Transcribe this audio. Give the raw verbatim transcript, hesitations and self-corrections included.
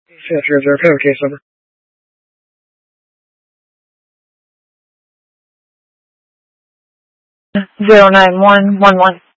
Yes, reserve favorite case number. Zero nine one one one.